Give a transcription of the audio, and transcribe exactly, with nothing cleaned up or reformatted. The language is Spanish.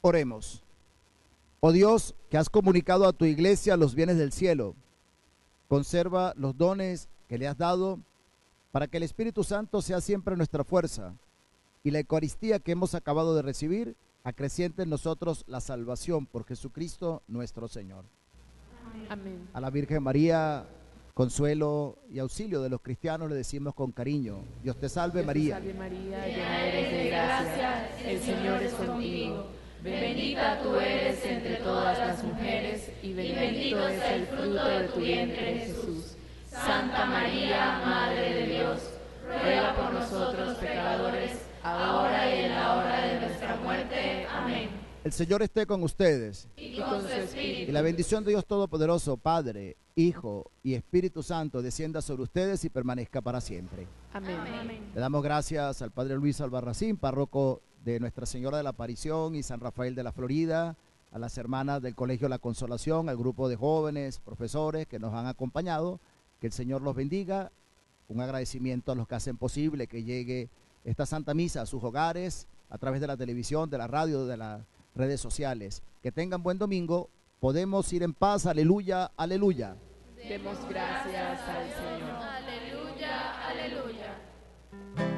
Oremos. Oh Dios, que has comunicado a tu iglesia los bienes del cielo, conserva los dones que le has dado para que el Espíritu Santo sea siempre nuestra fuerza y la Eucaristía que hemos acabado de recibir acreciente en nosotros la salvación por Jesucristo nuestro Señor. Amén. A la Virgen María, consuelo y auxilio de los cristianos, le decimos con cariño: Dios te salve, Dios te María. salve María, llena eres de gracia, el Señor es contigo. Bendita tú eres entre todas las mujeres y bendito es el fruto de tu vientre, Jesús. Santa María, Madre de Dios, ruega por nosotros pecadores, ahora y en la hora de nuestra muerte. Amén. El Señor esté con ustedes. Y con su espíritu. Y la bendición de Dios Todopoderoso, Padre, Hijo y Espíritu Santo, descienda sobre ustedes y permanezca para siempre. Amén. Le damos gracias al Padre Luis Albarracín, párroco de Nuestra Señora de la Aparición y San Rafael de la Florida, a las hermanas del Colegio La Consolación, al grupo de jóvenes, profesores que nos han acompañado. Que el Señor los bendiga. Un agradecimiento a los que hacen posible que llegue esta Santa Misa a sus hogares, a través de la televisión, de la radio, de las redes sociales. Que tengan buen domingo. Podemos ir en paz. Aleluya, aleluya. Demos gracias al Señor.